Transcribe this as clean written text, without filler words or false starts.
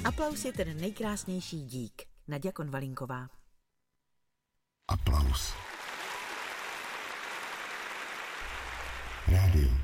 Aplaus je ten nejkrásnější dík. Naďa Konvalinková. Aplaus. Rádio